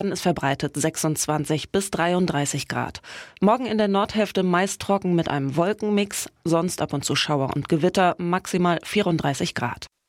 Dann ist verbreitet 26 bis 33 Grad. Morgen in der Nordhälfte meist trocken mit einem Wolkenmix, sonst ab und zu Schauer und Gewitter, maximal 34 Grad.